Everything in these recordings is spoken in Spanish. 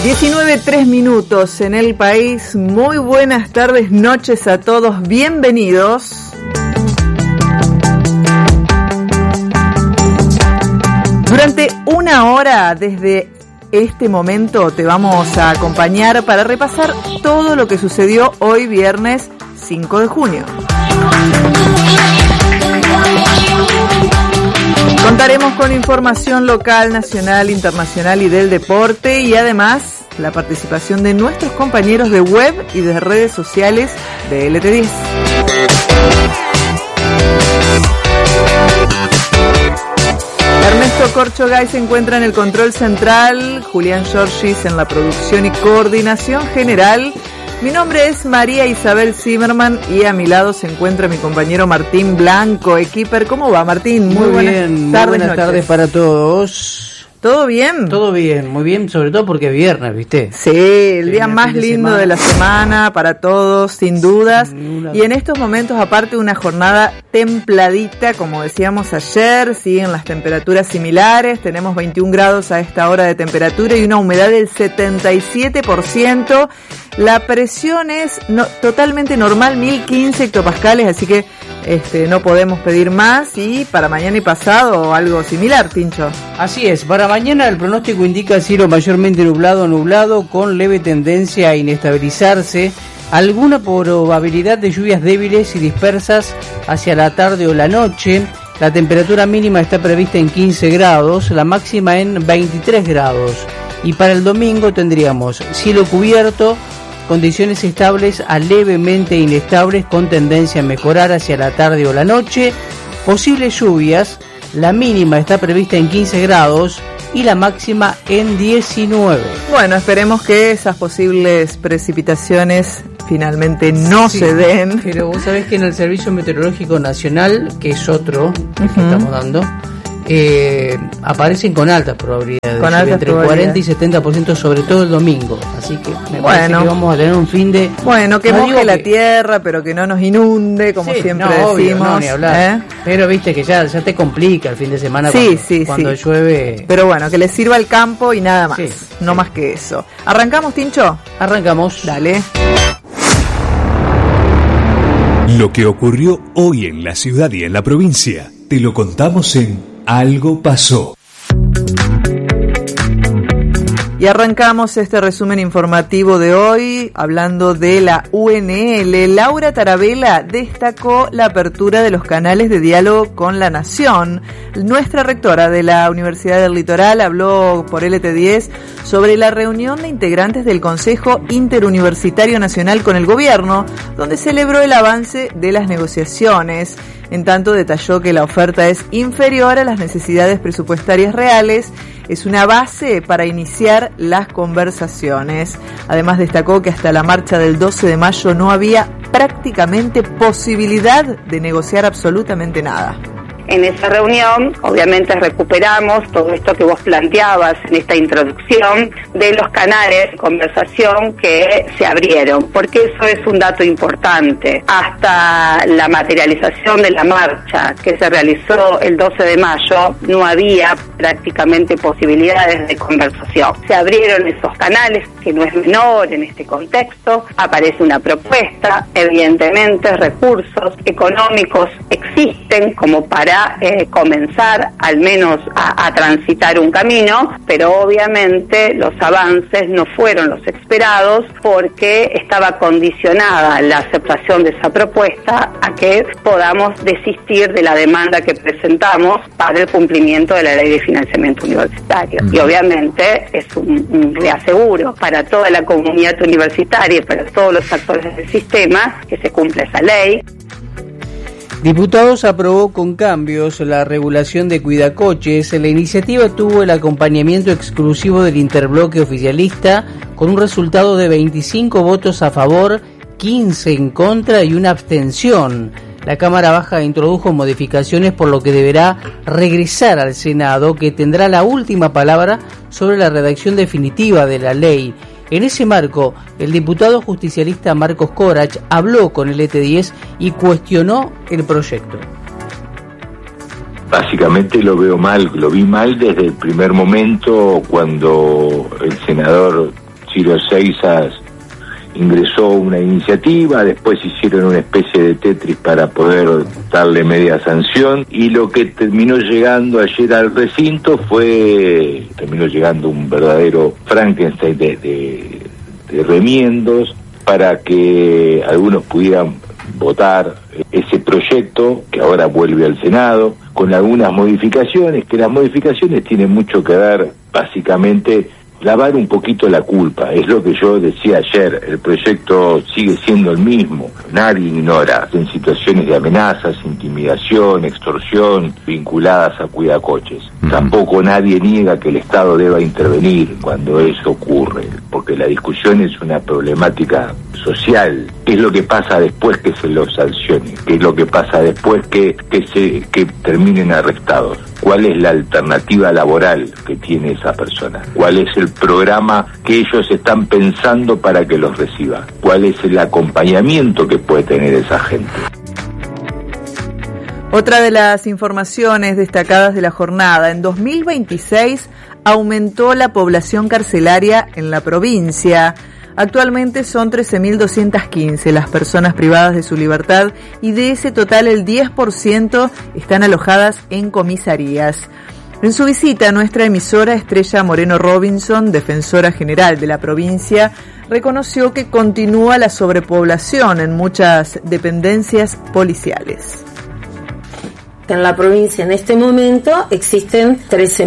19:03 en el país. Muy buenas tardes, noches a todos. Bienvenidos. Durante una hora desde este momento te vamos a acompañar para repasar todo lo que sucedió hoy viernes 5 de junio. Contaremos con información local, nacional, internacional y del deporte, y además la participación de nuestros compañeros de web y de redes sociales de LT10. Ernesto Corchogay se encuentra en el control central, Julián Giorgis en la producción y coordinación general. Mi nombre es María Isabel Zimmerman y a mi lado se encuentra mi compañero Martín Blanco, Equiper. ¿Cómo va, Martín? Muy buenas tardes para todos. ¿Todo bien? Todo bien, muy bien, sobre todo porque es viernes, ¿viste? Sí, el día más lindo de la semana para todos, sin dudas. Y en estos momentos, aparte, una jornada templadita, como decíamos ayer, siguen las temperaturas similares, tenemos 21 grados a esta hora de temperatura y una humedad del 77%. La presión es totalmente normal, 1015 hectopascales, así que no podemos pedir más. Y para mañana y pasado algo similar, Tincho. Así es, para mañana el pronóstico indica cielo mayormente nublado, con leve tendencia a inestabilizarse, alguna probabilidad de lluvias débiles y dispersas hacia la tarde o la noche. La temperatura mínima está prevista en 15 grados, la máxima en 23 grados. Y para el domingo tendríamos cielo cubierto, condiciones estables a levemente inestables con tendencia a mejorar hacia la tarde o la noche, posibles lluvias, la mínima está prevista en 15 grados y la máxima en 19. Bueno, esperemos que esas posibles precipitaciones finalmente no se den. Pero vos sabés que en el Servicio Meteorológico Nacional, que es otro que estamos dando, aparecen con altas probabilidades, con altas entre 40 y 70%, sobre todo el domingo. Así que me parece que vamos a tener un fin de... Bueno, que moje la tierra, pero que no nos inunde, como siempre decimos. Obvio, no, ni hablar. Pero viste que ya te complica el fin de semana cuando llueve. Pero bueno, que le sirva al campo y nada más, no más que eso. ¿Arrancamos, Tincho? Arrancamos. Dale. Lo que ocurrió hoy en la ciudad y en la provincia, te lo contamos en Algo Pasó. Y arrancamos este resumen informativo de hoy hablando de la UNL. Laura Tarabella destacó la apertura de los canales de diálogo con la Nación. Nuestra rectora de la Universidad del Litoral habló por LT10 sobre la reunión de integrantes del Consejo Interuniversitario Nacional con el gobierno, donde celebró el avance de las negociaciones. En tanto, detalló que la oferta es inferior a las necesidades presupuestarias reales, es una base para iniciar las conversaciones. Además, destacó que hasta la marcha del 12 de mayo no había prácticamente posibilidad de negociar absolutamente nada. En esa reunión, obviamente, recuperamos todo esto que vos planteabas en esta introducción de los canales de conversación que se abrieron, porque eso es un dato importante. Hasta la materialización de la marcha que se realizó el 12 de mayo, no había prácticamente posibilidades de conversación. Se abrieron esos canales, que no es menor en este contexto, aparece una propuesta, evidentemente recursos económicos existen como para comenzar al menos a transitar un camino, pero obviamente los avances no fueron los esperados porque estaba condicionada la aceptación de esa propuesta a que podamos desistir de la demanda que presentamos para el cumplimiento de la Ley de Financiamiento Universitario. Y obviamente es un reaseguro para toda la comunidad universitaria y para todos los actores del sistema que se cumpla esa ley. Diputados aprobó con cambios la regulación de cuidacoches. La iniciativa tuvo el acompañamiento exclusivo del interbloque oficialista con un resultado de 25 votos a favor, 15 en contra y una abstención. La Cámara Baja introdujo modificaciones, por lo que deberá regresar al Senado, que tendrá la última palabra sobre la redacción definitiva de la ley. En ese marco, el diputado justicialista Marcos Corach habló con el LT10 y cuestionó el proyecto. Básicamente lo veo mal, lo vi mal desde el primer momento cuando el senador Ciro Seixas ingresó una iniciativa, después hicieron una especie de Tetris para poder darle media sanción, y lo que terminó llegando ayer al recinto terminó llegando un verdadero Frankenstein de remiendos para que algunos pudieran votar ese proyecto que ahora vuelve al Senado con algunas modificaciones, que las modificaciones tienen mucho que ver básicamente lavar un poquito la culpa. Es lo que yo decía ayer, el proyecto sigue siendo el mismo, nadie ignora en situaciones de amenazas, intimidación, extorsión vinculadas a cuidacoches. Tampoco nadie niega que el Estado deba intervenir cuando eso ocurre, porque la discusión es una problemática social. ¿Qué es lo que pasa después que se los sancione? ¿Qué es lo que pasa después que terminen arrestados? ¿Cuál es la alternativa laboral que tiene esa persona? ¿Cuál es el programa que ellos están pensando para que los reciba? ¿Cuál es el acompañamiento que puede tener esa gente? Otra de las informaciones destacadas de la jornada: en 2026 aumentó la población carcelaria en la provincia. Actualmente son 13.215 las personas privadas de su libertad, y de ese total el 10% están alojadas en comisarías. En su visita, nuestra emisora Estrella Moreno Robinson, defensora general de la provincia, reconoció que continúa la sobrepoblación en muchas dependencias policiales. En la provincia en este momento existen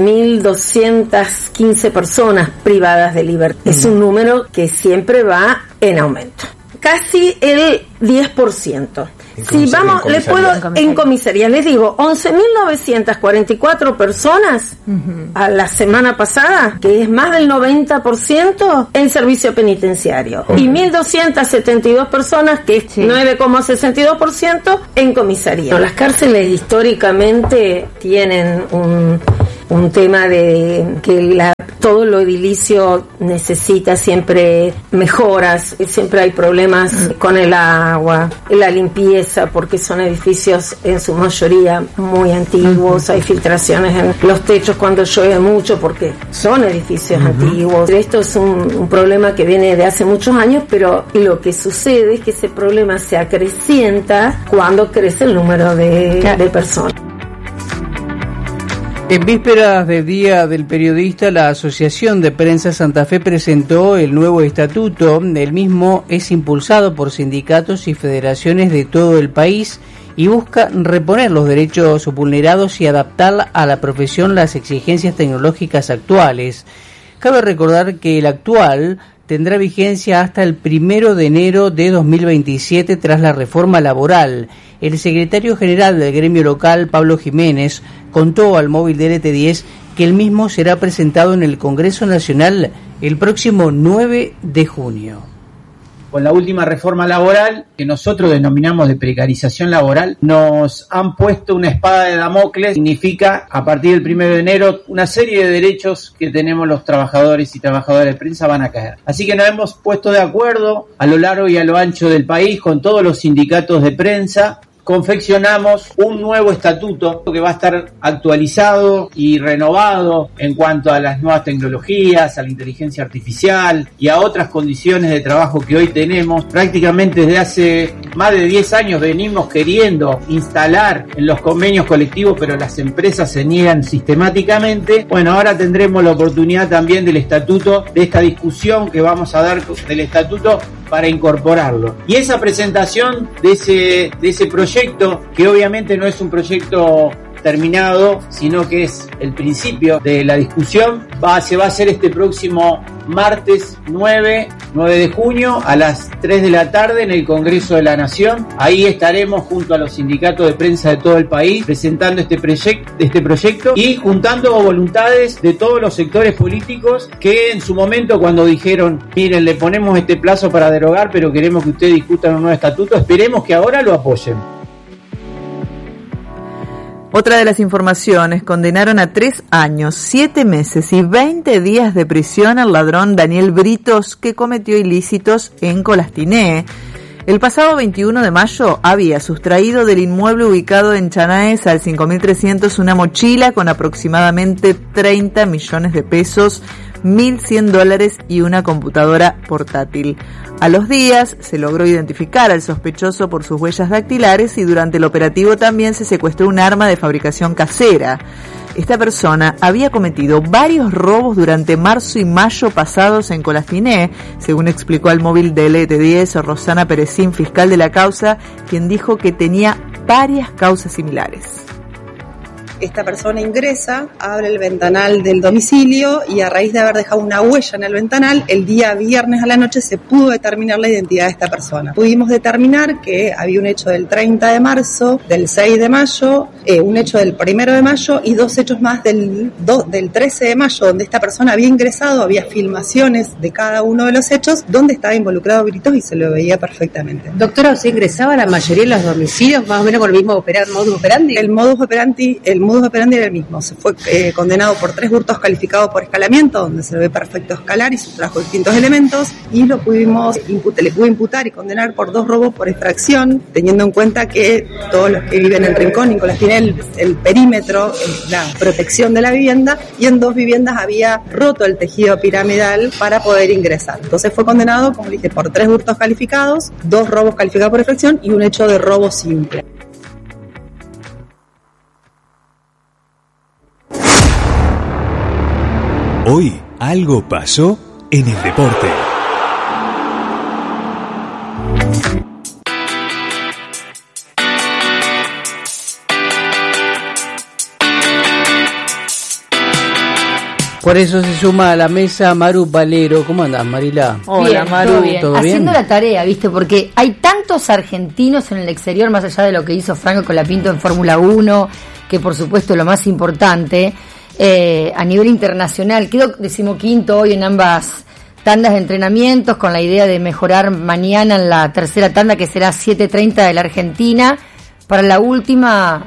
13.215 personas privadas de libertad. Es un número que siempre va en aumento. Casi el 10%. Si vamos, le puedo en comisaría, les digo, 11.944 personas a la semana pasada, que es más del 90% en servicio penitenciario, y 1.272 personas, que es 9,62% en comisaría. Las cárceles históricamente tienen un tema de que todo lo edilicio necesita siempre mejoras, siempre hay problemas con el agua, la limpieza, porque son edificios en su mayoría muy antiguos, hay filtraciones en los techos cuando llueve mucho porque son edificios antiguos. Esto es un problema que viene de hace muchos años, pero lo que sucede es que ese problema se acrecienta cuando crece el número de personas. En vísperas del Día del Periodista, la Asociación de Prensa Santa Fe presentó el nuevo estatuto. El mismo es impulsado por sindicatos y federaciones de todo el país y busca reponer los derechos vulnerados y adaptar a la profesión las exigencias tecnológicas actuales. Cabe recordar que el actual tendrá vigencia hasta el 1 de enero de 2027 tras la reforma laboral. El secretario general del gremio local, Pablo Jiménez, contó al móvil de LT10 que el mismo será presentado en el Congreso Nacional el próximo 9 de junio. Con la última reforma laboral, que nosotros denominamos de precarización laboral, nos han puesto una espada de Damocles. Significa, a partir del 1 de enero, una serie de derechos que tenemos los trabajadores y trabajadoras de prensa van a caer. Así que nos hemos puesto de acuerdo a lo largo y a lo ancho del país con todos los sindicatos de prensa. Confeccionamos un nuevo estatuto que va a estar actualizado y renovado en cuanto a las nuevas tecnologías, a la inteligencia artificial y a otras condiciones de trabajo que hoy tenemos. Prácticamente desde hace más de 10 años venimos queriendo instalar en los convenios colectivos, pero las empresas se niegan sistemáticamente. Bueno, ahora tendremos la oportunidad también del estatuto, de esta discusión que vamos a dar del estatuto para incorporarlo. Y esa presentación de ese proyecto, que obviamente no es un proyecto terminado, sino que es el principio de la discusión, se va a hacer este próximo martes 9 de junio a las 3 de la tarde en el Congreso de la Nación. Ahí estaremos junto a los sindicatos de prensa de todo el país presentando este proyecto y juntando voluntades de todos los sectores políticos que en su momento, cuando dijeron, miren, le ponemos este plazo para derogar, pero queremos que ustedes discutan un nuevo estatuto, esperemos que ahora lo apoyen. Otra de las informaciones: condenaron a 3 años, 7 meses y 20 días de prisión al ladrón Daniel Britos, que cometió ilícitos en Colastiné. El pasado 21 de mayo había sustraído del inmueble ubicado en Chanaes al 5300 una mochila con aproximadamente 30 millones de pesos, $1.100 y una computadora portátil. A los días se logró identificar al sospechoso por sus huellas dactilares y durante el operativo también se secuestró un arma de fabricación casera. Esta persona había cometido varios robos durante marzo y mayo pasados en Colastiné, según explicó al móvil de LT10 Rosana Perecín, fiscal de la causa, quien dijo que tenía varias causas similares. Esta persona ingresa, abre el ventanal del domicilio y a raíz de haber dejado una huella en el ventanal, el día viernes a la noche se pudo determinar la identidad de esta persona. Pudimos determinar que había un hecho del 30 de marzo, del 6 de mayo, un hecho del 1 de mayo y 2 hechos más del 13 de mayo, donde esta persona había ingresado, había filmaciones de cada uno de los hechos, donde estaba involucrado gritos y se lo veía perfectamente. Doctora, ¿usted ingresaba a la mayoría de los domicilios más o menos con el mismo modus operandi? El modus operandi era el mismo. Se fue condenado por 3 hurtos calificados por escalamiento, donde se le ve perfecto escalar y sustrajo distintos elementos, y le pude imputar y condenar por 2 robos por extracción, teniendo en cuenta que todos los que viven en Rincón y Colastiné, el perímetro, la protección de la vivienda, y en 2 viviendas había roto el tejido piramidal para poder ingresar. Entonces fue condenado, como dije, por 3 hurtos calificados, 2 robos calificados por extracción y un hecho de robo simple. Hoy algo pasó en el deporte. Por eso se suma a la mesa Maru Valero. ¿Cómo andás, Marila? Hola, bien, Maru. ¿Todo bien? Haciendo la tarea, ¿viste? Porque hay tantos argentinos en el exterior, más allá de lo que hizo Franco Colapinto en Fórmula 1, que por supuesto es lo más importante. A nivel internacional, quedó 15º hoy en ambas tandas de entrenamientos, con la idea de mejorar mañana en la tercera tanda, que será 7:30 de la Argentina, para la última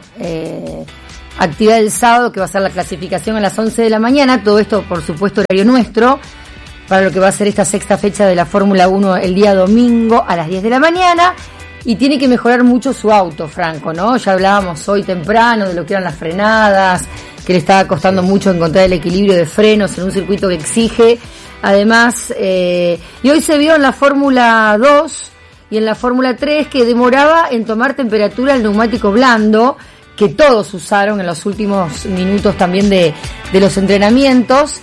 actividad del sábado, que va a ser la clasificación a las 11 de la mañana. Todo esto, por supuesto, horario nuestro, para lo que va a ser esta sexta fecha de la Fórmula 1 el día domingo a las 10 de la mañana. Y tiene que mejorar mucho su auto, Franco, ¿no? Ya hablábamos hoy temprano de lo que eran las frenadas, que le estaba costando mucho encontrar el equilibrio de frenos en un circuito que exige. Además, y hoy se vio en la Fórmula 2 y en la Fórmula 3 que demoraba en tomar temperatura el neumático blando, que todos usaron en los últimos minutos también de los entrenamientos.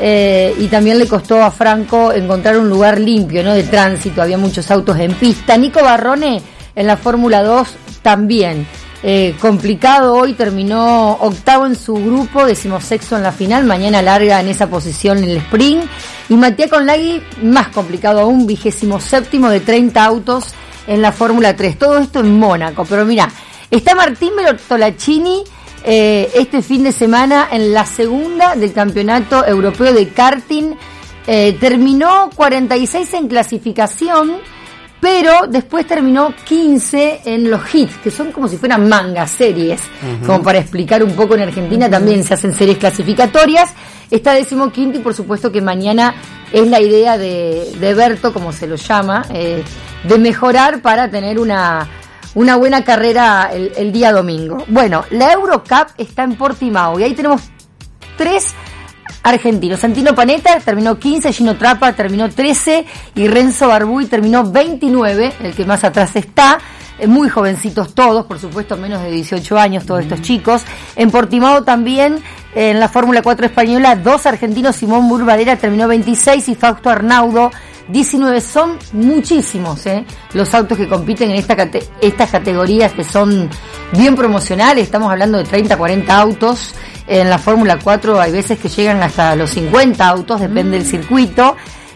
Y también le costó a Franco encontrar un lugar limpio, ¿no? De tránsito, había muchos autos en pista. Nico Barrone en la Fórmula 2 también. Complicado hoy, terminó 8º en su grupo, 16º en la final, mañana larga en esa posición en el sprint. Y Mattia Conlaghi, más complicado aún, 27º de 30 autos en la Fórmula 3. Todo esto en Mónaco, pero mira, está Martín Bertolacini este fin de semana en la segunda del Campeonato Europeo de Karting. Terminó 46 en clasificación, pero después terminó 15 en los hits, que son como si fueran mangas, series, como para explicar un poco. En Argentina también se hacen series clasificatorias. Está 15º y por supuesto que mañana es la idea de Berto, como se lo llama, de mejorar para tener una buena carrera el día domingo. Bueno, la Eurocup está en Portimao y ahí tenemos 3 argentinos. Santino Panetta terminó 15, Gino Trappa terminó 13 y Renzo Barbui terminó 29, el que más atrás está. Muy jovencitos todos, por supuesto, menos de 18 años todos estos chicos. En Portimao también, en la Fórmula 4 española, 2 argentinos, Simón Burbadera terminó 26 y Fausto Arnaudo 19. Son muchísimos los autos que compiten en estas categorías, que son bien promocionales. Estamos hablando de 30, 40 autos. En la Fórmula 4 hay veces que llegan hasta los 50 autos, depende del circuito.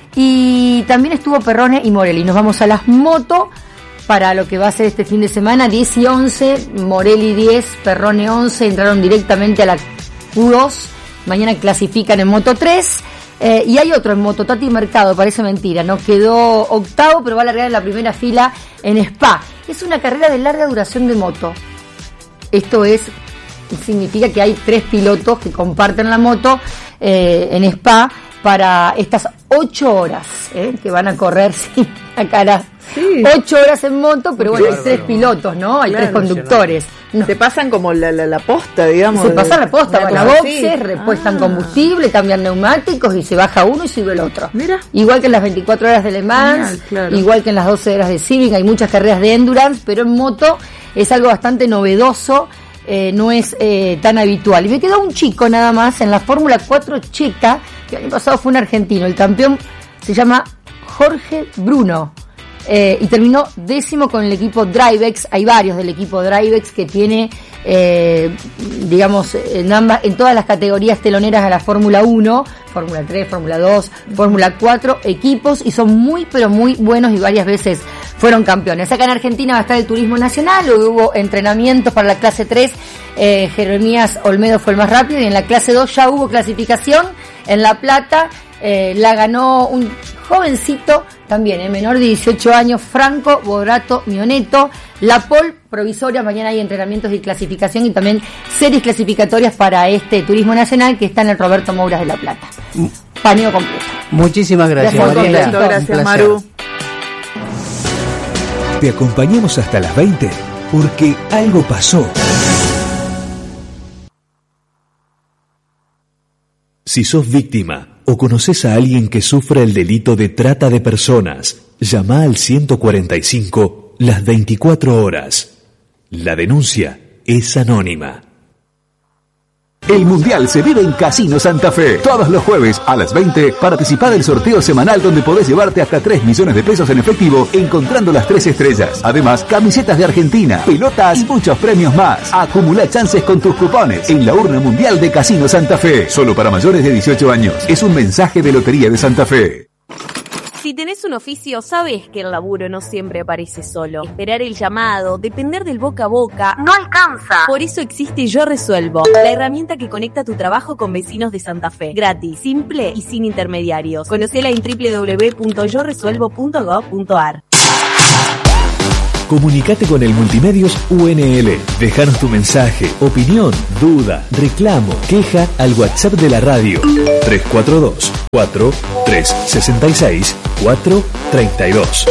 Y también estuvo Perrone y Morelli. Nos vamos a las moto para lo que va a ser este fin de semana. 10 y 11, Morelli 10, Perrone 11, entraron directamente a la Q2. Mañana clasifican en Moto 3. Y hay otro en moto, Tati Mercado, parece mentira, ¿no? Quedó 8º, pero va a largar en la primera fila en Spa. Es una carrera de larga duración de moto. Esto significa que hay 3 pilotos que comparten la moto en Spa para estas 8 horas que van a correr sin la cara 8 horas en moto, pero bueno, hay 3 pilotos, ¿no? Hay 3 conductores. No. Se pasan como la posta, digamos. Se pasa la posta, van a boxes, repuestan combustible, cambian neumáticos y se baja uno y sube el otro. Mira. Igual que en las 24 horas de Le Mans, igual que en las 12 horas de Sebring, hay muchas carreras de endurance, pero en moto es algo bastante novedoso, no es tan habitual. Y me quedó un chico nada más en la Fórmula 4 checa, que el año pasado fue un argentino, el campeón se llama Jorge Bruno. Y terminó 10º con el equipo Drivex. Hay varios del equipo Drivex que tiene, digamos, en todas las categorías teloneras a la Fórmula 1, Fórmula 3, Fórmula 2, Fórmula 4 equipos, y son muy, pero muy buenos y varias veces fueron campeones. Acá en Argentina va a estar el Turismo Nacional, hubo entrenamientos para la clase 3, Jeremías Olmedo fue el más rápido, y en la clase 2 ya hubo clasificación. En La Plata la ganó un jovencito, también menor de 18 años, Franco Borato Mioneto. La pole provisoria, mañana hay entrenamientos y clasificación y también series clasificatorias para este Turismo Nacional que está en el Roberto Mouras de La Plata. Paneo completo. Muchísimas gracias, Mariela. Gracias, Maru. Te acompañamos hasta las 20 porque algo pasó. Si sos víctima o conoces a alguien que sufre el delito de trata de personas, llama al 145 las 24 horas. La denuncia es anónima. El Mundial se vive en Casino Santa Fe. Todos los jueves a las 20, participa del sorteo semanal donde podés llevarte hasta 3 millones de pesos en efectivo encontrando las 3 estrellas. Además, camisetas de Argentina, pelotas y muchos premios más. Acumula chances con tus cupones en la urna mundial de Casino Santa Fe. Solo para mayores de 18 años. Es un mensaje de Lotería de Santa Fe. Si tenés un oficio, sabés que el laburo no siempre aparece solo. Esperar el llamado, depender del boca a boca, no alcanza. Por eso existe Yo Resuelvo, la herramienta que conecta tu trabajo con vecinos de Santa Fe. Gratis, simple y sin intermediarios. Conocela en www.yoresuelvo.gov.ar. Comunicate con el Multimedios UNL. Déjanos tu mensaje, opinión, duda, reclamo, queja al WhatsApp de la radio 342-4366-432.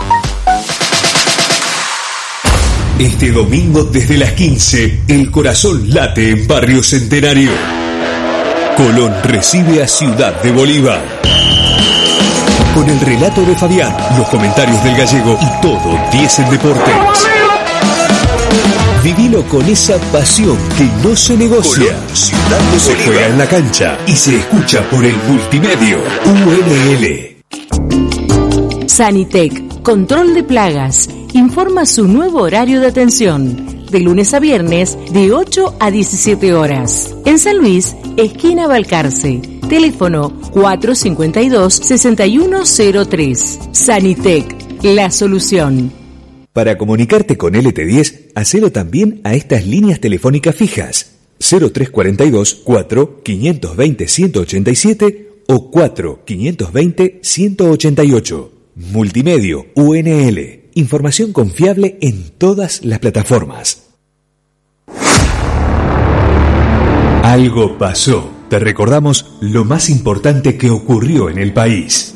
Este domingo desde las 15, el corazón late en Barrio Centenario. Colón recibe a Ciudad de Bolívar. Con el relato de Fabián, los comentarios del gallego y todo 10 en deportes. Vivilo con esa pasión que no se negocia. Se juega en la cancha y se escucha por el Multimedio UNL. Sanitec, control de plagas, informa su nuevo horario de atención. De lunes a viernes, de 8 a 17 horas. En San Luis, esquina Balcarce. Teléfono 452-6103. Sanitec, la solución. Para comunicarte con LT10, hacelo también a estas líneas telefónicas fijas 0342 4 520 187 o 4 520 188. Multimedio UNL. Información confiable en todas las plataformas. Algo pasó. Te recordamos lo más importante que ocurrió en el país.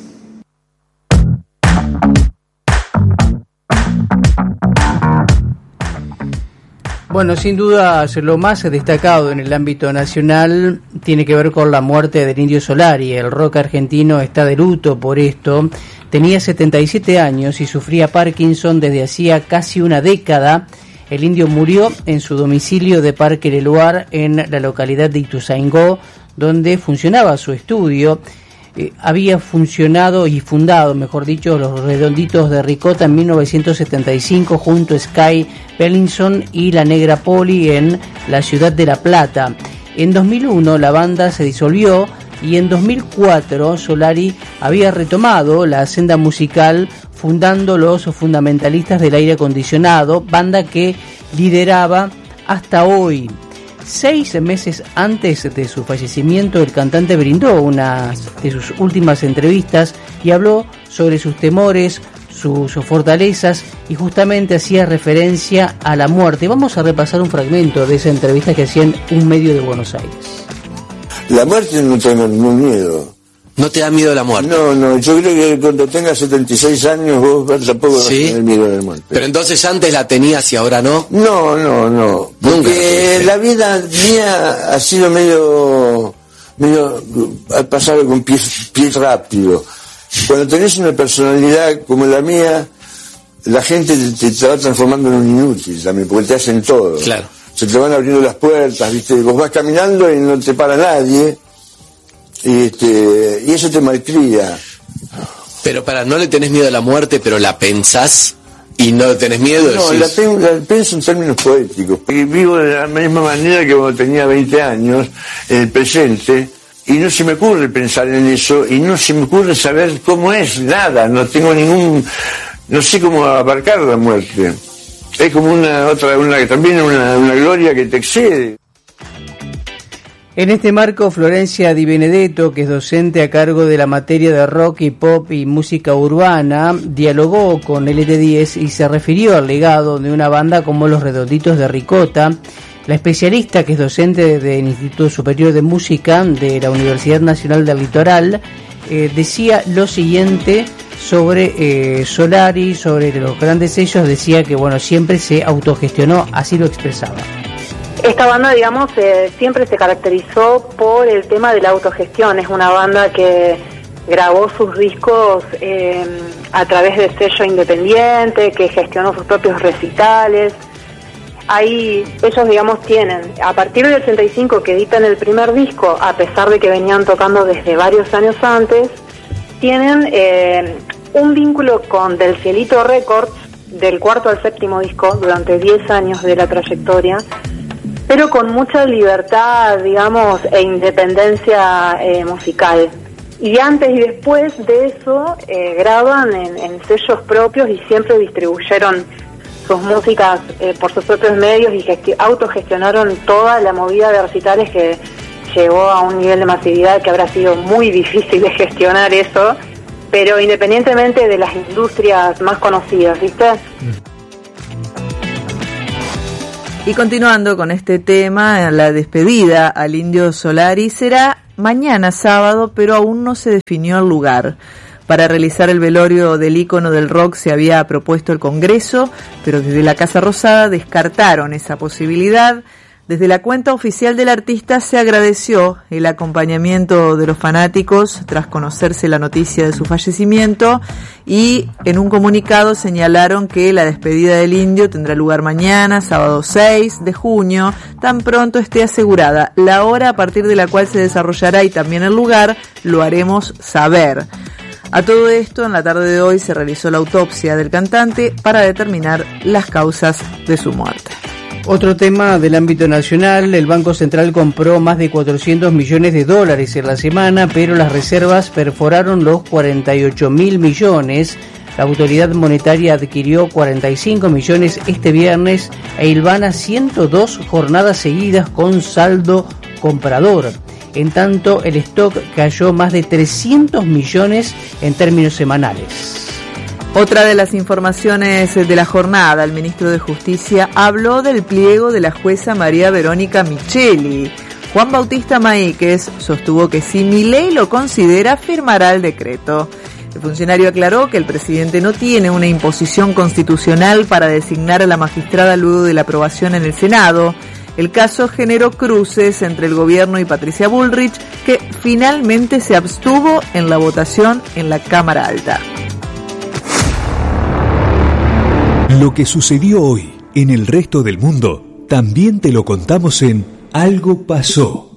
Bueno, sin duda lo más destacado en el ámbito nacional tiene que ver con la muerte del Indio Solari. El rock argentino está de luto por esto. Tenía 77 años y sufría Parkinson desde hacía casi una década. El Indio murió en su domicilio de Parque Leloir en la localidad de Ituzaingó, donde funcionaba su estudio. Había funcionado y fundado, mejor dicho, los Redonditos de Ricota en 1975 junto a Sky Bellinson y La Negra Poli en la ciudad de La Plata. En 2001 la banda se disolvió y en 2004 Solari había retomado la senda musical fundando los Fundamentalistas del Aire Acondicionado, banda que lideraba hasta hoy. 6 meses antes de su fallecimiento, el cantante brindó una de sus últimas entrevistas y habló sobre sus temores, sus fortalezas y justamente hacía referencia a la muerte. Vamos a repasar un fragmento de esa entrevista que hacía en un medio de Buenos Aires. La muerte no tengo ningún miedo, ¿No te da miedo la muerte? No, yo creo que cuando tengas 76 años vos tampoco vas a tener miedo a la muerte. Pero entonces antes la tenías y ahora no. No. Porque la vida mía ha sido medio al pasar con pie rápido. Cuando tenés una personalidad como la mía, la gente te va transformando en un inútil también, porque te hacen todo. Claro. Se te van abriendo las puertas, ¿viste? Vos vas caminando y no te para nadie, y eso te malcría. Pero no le tenés miedo a la muerte, pero la pensás y no tenés miedo. No, la pienso en términos poéticos, porque vivo de la misma manera que cuando tenía 20 años, en el presente, y no se me ocurre pensar en eso, y no se me ocurre saber cómo es, nada, no sé cómo abarcar la muerte. Es como una gloria que te excede. En este marco, Florencia Di Benedetto, que es docente a cargo de la materia de rock y pop y música urbana, dialogó con LT10 y se refirió al legado de una banda como Los Redonditos de Ricota. La especialista, que es docente del Instituto Superior de Música de la Universidad Nacional del Litoral, decía lo siguiente sobre Solari, sobre los grandes sellos. Decía que siempre se autogestionó, así lo expresaba. Esta banda, digamos, siempre se caracterizó por el tema de la autogestión. Es una banda que grabó sus discos a través de sello independiente, que gestionó sus propios recitales. Ahí ellos, digamos, tienen, a partir del 85 que editan el primer disco, a pesar de que venían tocando desde varios años antes, tienen un vínculo con Del Cielito Records, del cuarto al séptimo disco, durante 10 años de la trayectoria, pero con mucha libertad, digamos, e independencia musical. Y antes y después de eso graban en sellos propios y siempre distribuyeron sus músicas por sus propios medios y autogestionaron toda la movida de recitales, que llegó a un nivel de masividad que habrá sido muy difícil de gestionar eso, pero independientemente de las industrias más conocidas, ¿viste? Y continuando con este tema, la despedida al Indio Solari será mañana sábado, pero aún no se definió el lugar. Para realizar el velorio del ícono del rock se había propuesto el Congreso, pero desde la Casa Rosada descartaron esa posibilidad. Desde la cuenta oficial del artista se agradeció el acompañamiento de los fanáticos tras conocerse la noticia de su fallecimiento, y en un comunicado señalaron que la despedida del Indio tendrá lugar mañana, sábado 6 de junio, tan pronto esté asegurada la hora a partir de la cual se desarrollará y también el lugar, lo haremos saber. A todo esto, en la tarde de hoy se realizó la autopsia del cantante para determinar las causas de su muerte. Otro tema del ámbito nacional: el Banco Central compró más de $400 millones en la semana, pero las reservas perforaron los 48.000 millones. La autoridad monetaria adquirió 45 millones este viernes e hilvana 102 jornadas seguidas con saldo comprador. En tanto, el stock cayó más de 300 millones en términos semanales. Otra de las informaciones de la jornada: el ministro de Justicia habló del pliego de la jueza María Verónica Micheli. Juan Bautista Maíquez sostuvo que si Milei lo considera, firmará el decreto. El funcionario aclaró que el presidente no tiene una imposición constitucional para designar a la magistrada luego de la aprobación en el Senado. El caso generó cruces entre el gobierno y Patricia Bullrich, que finalmente se abstuvo en la votación en la Cámara Alta. Lo que sucedió hoy en el resto del mundo también te lo contamos en Algo Pasó.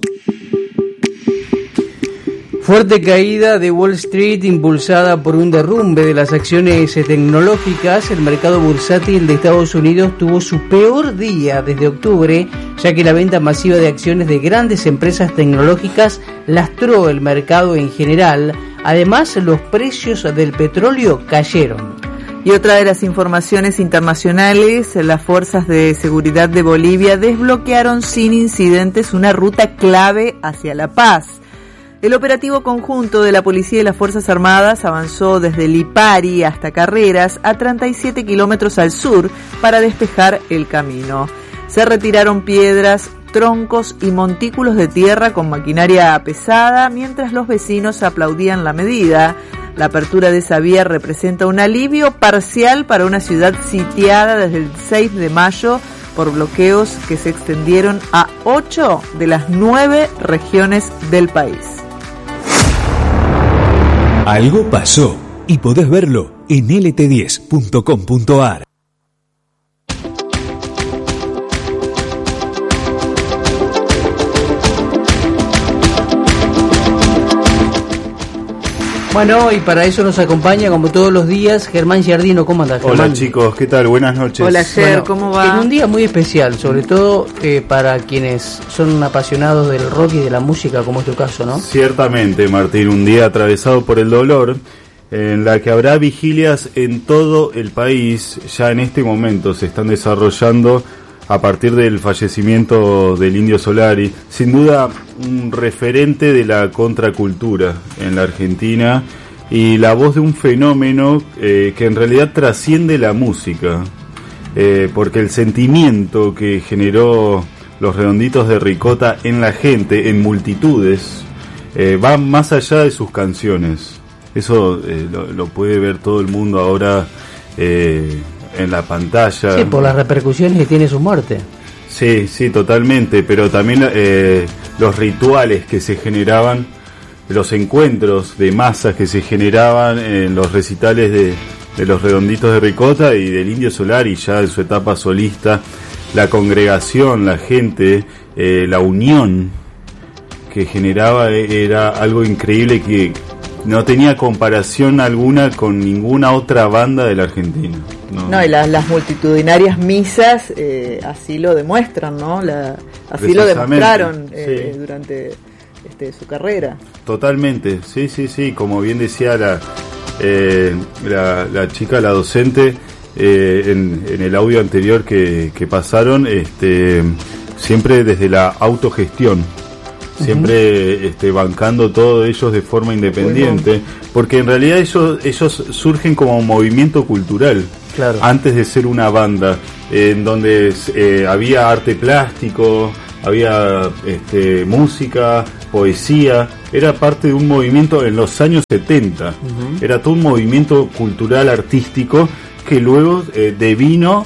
Fuerte caída de Wall Street impulsada por un derrumbe de las acciones tecnológicas. El mercado bursátil de Estados Unidos tuvo su peor día desde octubre, ya que la venta masiva de acciones de grandes empresas tecnológicas lastró el mercado en general. Además, los precios del petróleo cayeron. Y otra de las informaciones internacionales: las fuerzas de seguridad de Bolivia desbloquearon sin incidentes una ruta clave hacia La Paz. El operativo conjunto de la policía y las Fuerzas Armadas avanzó desde Lipari hasta Carreras, a 37 kilómetros al sur, para despejar el camino. Se retiraron piedras troncos y montículos de tierra con maquinaria pesada, mientras los vecinos aplaudían la medida. La apertura de esa vía representa un alivio parcial para una ciudad sitiada desde el 6 de mayo por bloqueos que se extendieron a 8 de las 9 regiones del país. Algo pasó y podés verlo en lt10.com.ar. Bueno, y para eso nos acompaña, como todos los días, Germán Giardino. ¿Cómo andás, Germán? Hola chicos, ¿qué tal? Buenas noches. Hola Ger, ¿cómo va? En un día muy especial, sobre todo para quienes son apasionados del rock y de la música, como es tu caso, ¿no? Ciertamente, Martín, un día atravesado por el dolor, en la que habrá vigilias en todo el país. Ya en este momento se están desarrollando a partir del fallecimiento del Indio Solari, sin duda un referente de la contracultura en la Argentina y la voz de un fenómeno que en realidad trasciende la música, porque el sentimiento que generó los Redonditos de Ricota en la gente, en multitudes, va más allá de sus canciones. Eso lo puede ver todo el mundo ahora en la pantalla. Sí, por las repercusiones que tiene su muerte. Sí, sí, totalmente, pero también los rituales que se generaban, los encuentros de masas que se generaban en los recitales de los Redonditos de Ricota y del Indio Solari ya en su etapa solista, la congregación, la gente, la unión que generaba era algo increíble que no tenía comparación alguna con ninguna otra banda de la Argentina. No, y las multitudinarias misas así lo demuestran, ¿no? Así lo demostraron sí. Durante su carrera. Totalmente, sí, como bien decía la chica, la docente, en el audio anterior que pasaron, siempre desde la autogestión. Siempre bancando todos ellos de forma independiente, porque en realidad ellos surgen como un movimiento cultural, claro, antes de ser una banda, en donde había arte plástico, había música, poesía, era parte de un movimiento en los años 70, era todo un movimiento cultural artístico que luego devino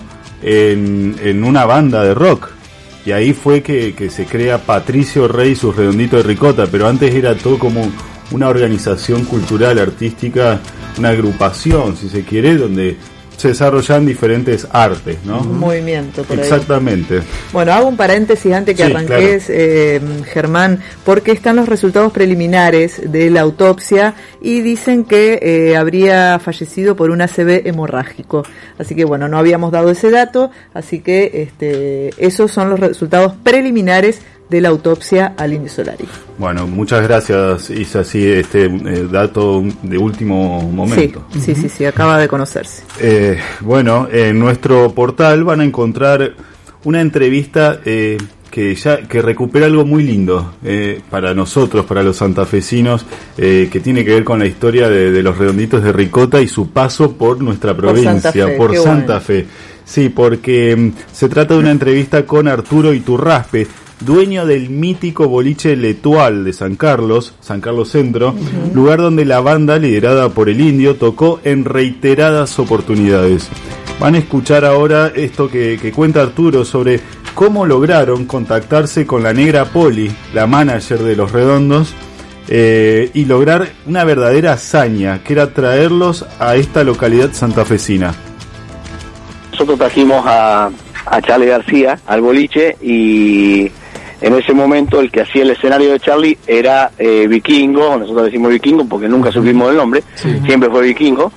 en una banda de rock. Y ahí fue que se crea Patricio Rey y sus Redonditos de Ricota, pero antes era todo como una organización cultural, artística, una agrupación, si se quiere, donde se desarrollan diferentes artes, ¿no? Un movimiento por ahí. Exactamente. Bueno, hago un paréntesis antes que arranques, claro. Germán, porque están los resultados preliminares de la autopsia y dicen que habría fallecido por un ACV hemorrágico. Así que bueno, no habíamos dado ese dato, así que esos son los resultados preliminares de la autopsia al Indio Solari. Bueno, muchas gracias, Isa. Sí, dato de último momento. Sí, acaba de conocerse. Bueno, en nuestro portal van a encontrar una entrevista que recupera algo muy lindo para nosotros, para los santafesinos, que tiene que ver con la historia de los Redonditos de Ricota y su paso por nuestra provincia, por Santa Fe. Sí, porque se trata de una entrevista con Arturo Iturraspe, dueño del mítico boliche L'Etoile de San Carlos Centro, lugar donde la banda, liderada por el Indio, tocó en reiteradas oportunidades. Van a escuchar ahora esto que cuenta Arturo sobre cómo lograron contactarse con la negra Poli, la manager de Los Redondos, y lograr una verdadera hazaña, que era traerlos a esta localidad santafesina. Nosotros trajimos a Charly García al boliche y en ese momento el que hacía el escenario de Charly era Vikingo. Nosotros decimos Vikingo porque nunca supimos el nombre, siempre fue Vikingo,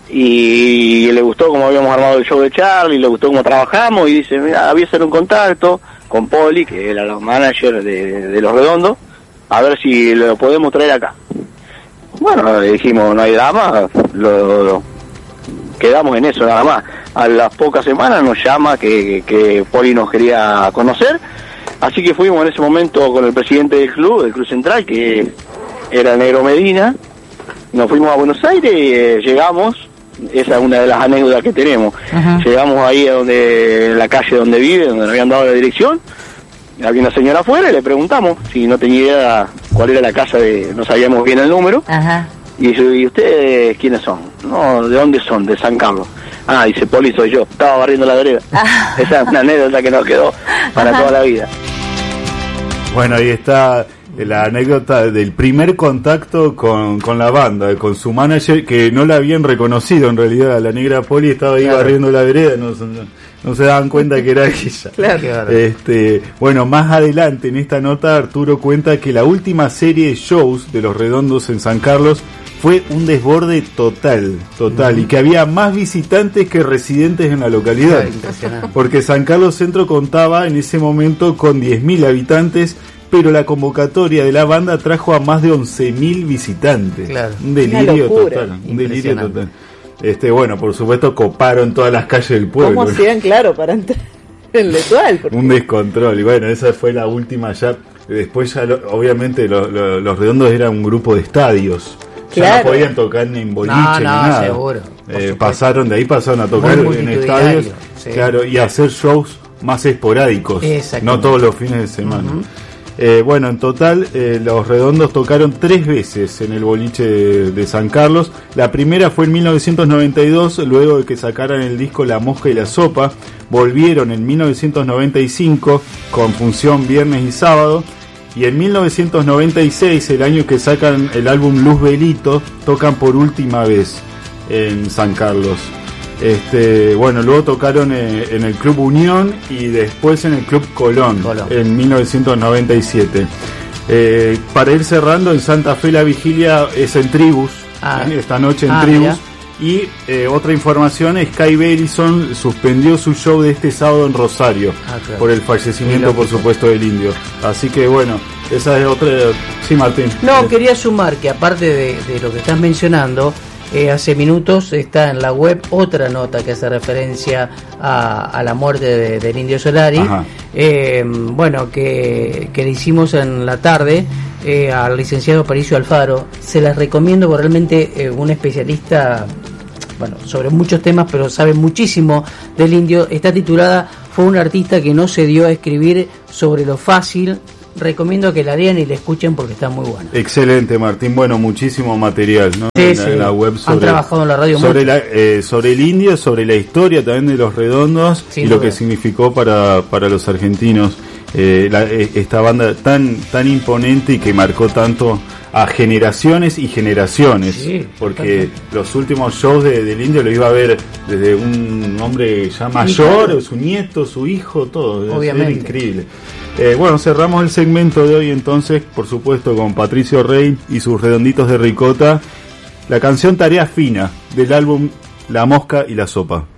y le gustó cómo habíamos armado el show de Charly, le gustó cómo trabajamos y dice, mira, había que hacer un contacto con Poli, que era la manager de Los Redondos, a ver si lo podemos traer acá. Bueno, le dijimos, no hay drama, lo quedamos en eso nada más. A las pocas semanas nos llama que Poli nos quería conocer, así que fuimos en ese momento con el presidente del Club Central, que era Negro Medina. Nos fuimos a Buenos Aires, llegamos, esa es una de las anécdotas que tenemos. Llegamos ahí a la calle donde vive, donde nos habían dado la dirección, había una señora afuera y le preguntamos si no tenía idea cuál era la casa, no sabíamos bien el número. Ajá. Y dice, ¿y ustedes quiénes son? No, ¿de dónde son? De San Carlos. Ah, dice, Poli, soy yo, estaba barriendo la vereda. Esa es una anécdota que nos quedó para toda la vida. Bueno, ahí está la anécdota del primer contacto con la banda, con su manager, que no la habían reconocido en realidad. La negra Poli estaba ahí barriendo la vereda, no se daban cuenta que era ella. Claro. Bueno, más adelante en esta nota Arturo cuenta que la última serie de shows de Los Redondos en San Carlos fue un desborde total, y que había más visitantes que residentes en la localidad, porque San Carlos Centro contaba en ese momento con 10.000 habitantes, pero la convocatoria de la banda trajo a más de 11.000 visitantes. Claro. Un delirio total. Bueno, por supuesto coparon todas las calles del pueblo. ¿Cómo hacían, para entrar en Letual? Un descontrol, y bueno, esa fue la última ya. Después ya, obviamente, los Redondos eran un grupo de estadios. Ya no podían tocar ni en boliche ni nada. Seguro. Pasaron a tocar en estadios, sí. Claro, y a hacer shows más esporádicos, no todos los fines de semana. Bueno, en total Los Redondos tocaron 3 veces en el boliche de San Carlos. La primera fue en 1992, luego de que sacaran el disco La Mosca y la Sopa. Volvieron en 1995 con función viernes y sábado. Y en 1996, el año que sacan el álbum Luz Velito, tocan por última vez en San Carlos. Bueno, luego tocaron en el Club Unión y después en el Club Colón. En 1997. Para ir cerrando, en Santa Fe la vigilia es en Tribus, esta noche en Tribus. Mira. Y otra información, Sky Bellison suspendió su show de este sábado en Rosario, por el fallecimiento, por supuesto, del Indio. Así que bueno, esa es otra. Sí, Martín. No, quería sumar que aparte de lo que estás mencionando, hace minutos está en la web otra nota que hace referencia a la muerte del Indio Solari. Bueno, que le hicimos en la tarde al licenciado Aparicio Alfaro. Se las recomiendo, porque realmente un especialista, bueno, sobre muchos temas, pero sabe muchísimo del Indio. Está titulada "Fue un artista que no se dio a escribir sobre lo fácil". Recomiendo que la lean y la escuchen porque está muy buena. Excelente, Martín. Bueno, muchísimo material, ¿no? En la web han trabajado en la radio sobre el Indio, sobre la historia también de Los Redondos y lo que significó para los argentinos esta banda tan imponente y que marcó tanto a generaciones y generaciones, porque los últimos shows del Indio lo iba a ver desde un hombre ya mayor, su nieto, su hijo, todo. Obviamente. Era increíble. Bueno, cerramos el segmento de hoy entonces, por supuesto, con Patricio Rey y sus Redonditos de Ricota, la canción Tarea Fina del álbum La Mosca y la Sopa.